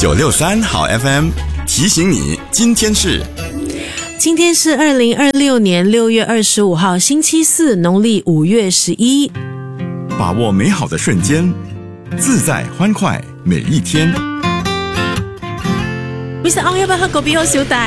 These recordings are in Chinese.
963好 FM 提醒你，今天是 2026年6月25号星期四，农历5月11。 把握美好的瞬间，自在欢快每一天。 Mr. Ong 要不要喝狗鼻后小弟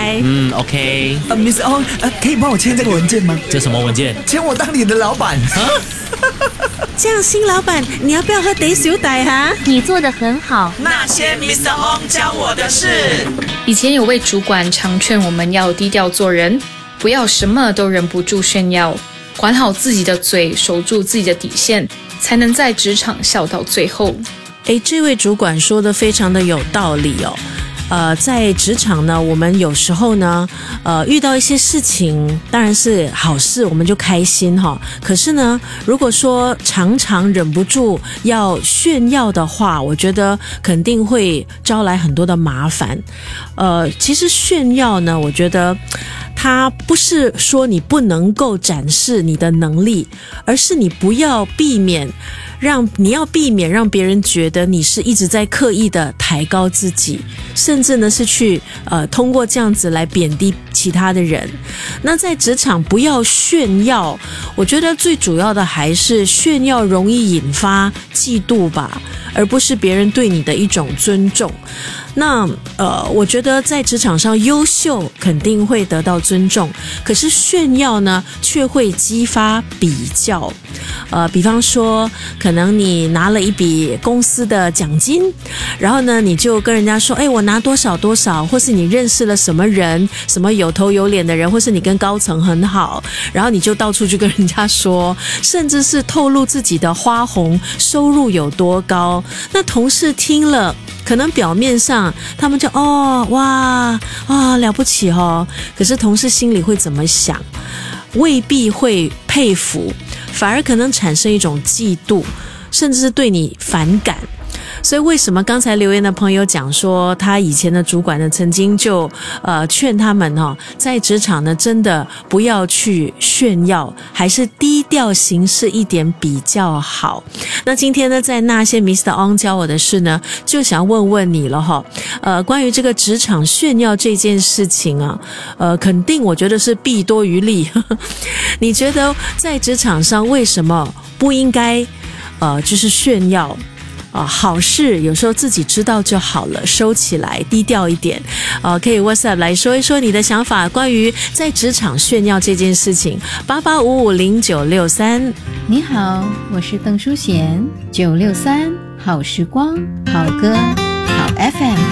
？OK。 Mr. Ong，可以帮我签这个文件吗？ 这什么文件？ 签我当你的老板。 这样，新老板，你要不要喝得小弟哈？ 你做得很好。 那些 Mr. Ong 教我的事。 以前有位主管常劝我们要低调做人，不要什么都忍不住炫耀，管好自己的嘴，守住自己的底线，才能在职场笑到最后。 这位主管说的非常的有道理哦。在职场呢，我们有时候呢，遇到一些事情，当然是好事，我们就开心哈。可是呢，如果说常常忍不住要炫耀的话，我觉得肯定会招来很多的麻烦。其实炫耀呢，我觉得它不是说你不能够展示你的能力，而是你要避免让别人觉得你是一直在刻意的抬高自己，甚至呢是去通过这样子来贬低其他的人。那在职场不要炫耀，我觉得最主要的还是炫耀容易引发嫉妒吧，而不是别人对你的一种尊重。那我觉得在职场上优秀肯定会得到尊重，可是炫耀呢却会激发比较。比方说可能你拿了一笔公司的奖金，然后呢你就跟人家说我拿多少多少，或是你认识了什么人，什么有头有脸的人，或是你跟高层很好，然后你就到处去跟人家说，甚至是透露自己的花红收入有多高。那同事听了可能表面上他们就哇了不起哦，可是同事心里会怎么想？未必会佩服，反而可能产生一种嫉妒，甚至是对你反感。所以为什么刚才留言的朋友讲说他以前的主管呢曾经就劝他们在职场呢真的不要去炫耀，还是低调行事一点比较好。那今天呢在那些 Mr. Ong 教我的事呢，就想问问你了关于这个职场炫耀这件事情啊，肯定我觉得是弊多于利。你觉得在职场上为什么不应该就是炫耀？好事有时候自己知道就好了，收起来，低调一点。可以 WhatsApp 来说一说你的想法，关于在职场炫耀这件事情。88550963。 你好，我是邓淑贤，963好时光，好歌，好 FM。